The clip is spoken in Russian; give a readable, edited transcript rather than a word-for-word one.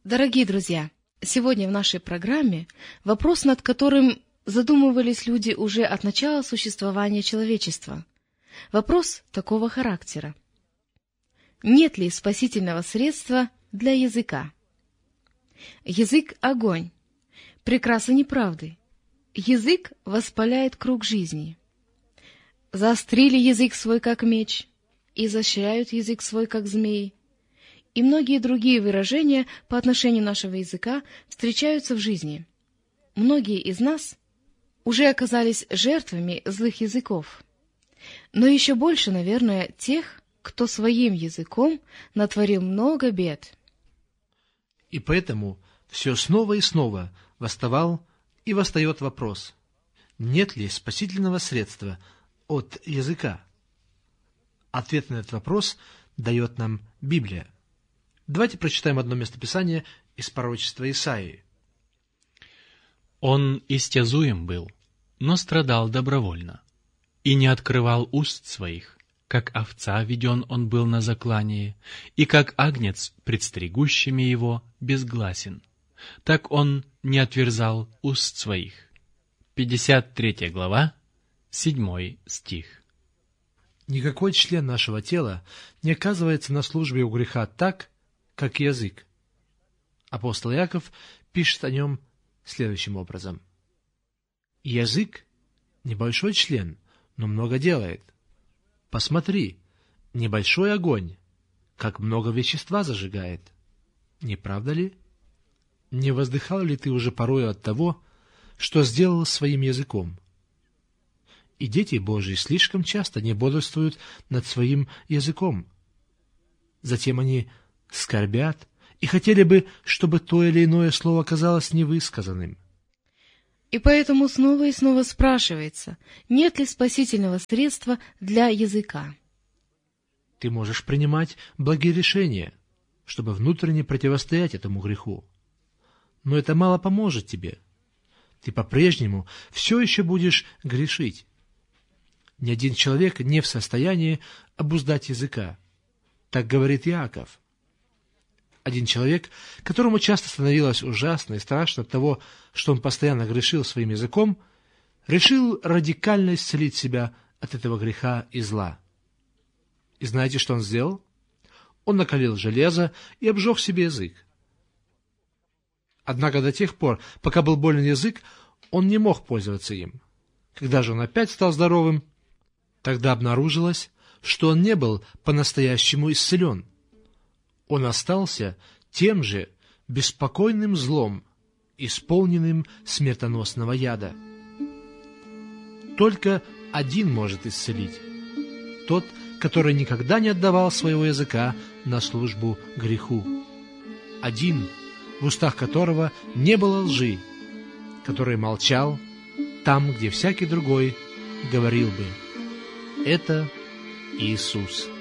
Дорогие друзья, сегодня в нашей программе вопрос, над которым задумывались люди уже от начала существования человечества. Вопрос такого характера. Нет ли спасительного средства для языка? Язык — огонь, прекраса неправды. Язык воспаляет круг жизни. Заострили язык свой, как меч, изощряют язык свой, как змеи. И многие другие выражения по отношению нашего языка встречаются в жизни. Многие из нас уже оказались жертвами злых языков. Но еще больше, наверное, тех, кто своим языком натворил много бед. И поэтому все снова и снова восставал и восстает вопрос, нет ли спасительного средства от языка? Ответ на этот вопрос дает нам Библия. Давайте прочитаем одно местописание из пророчества Исаии. «Он истязуем был, но страдал добровольно, и не открывал уст своих, как овца веден он был на заклание, и как агнец пред стригущими его безгласен, так он не отверзал уст своих». 53 глава, 7 стих. Никакой член нашего тела не оказывается на службе у греха так, как язык. Апостол Иаков пишет о нем следующим образом. Язык — небольшой член, но много делает. Посмотри, небольшой огонь, как много вещества зажигает. Не правда ли? Не воздыхал ли ты уже порою от того, что сделал своим языком? И дети Божьи слишком часто не бодрствуют над своим языком. Затем они скорбят и хотели бы, чтобы то или иное слово оказалось невысказанным. И поэтому снова и снова спрашивается, нет ли спасительного средства для языка. Ты можешь принимать благие решения, чтобы внутренне противостоять этому греху. Но это мало поможет тебе. Ты по-прежнему все еще будешь грешить. Ни один человек не в состоянии обуздать языка. Так говорит Иаков. Один человек, которому часто становилось ужасно и страшно от того, что он постоянно грешил своим языком, решил радикально исцелить себя от этого греха и зла. И знаете, что он сделал? Он накалил железо и обжег себе язык. Однако до тех пор, пока был болен язык, он не мог пользоваться им. Когда же он опять стал здоровым, тогда обнаружилось, что он не был по-настоящему исцелен. Он остался тем же беспокойным злом, исполненным смертоносного яда. Только один может исцелить — тот, который никогда не отдавал своего языка на службу греху. Один, в устах которого не было лжи, который молчал там, где всякий другой говорил бы. Это Иисус.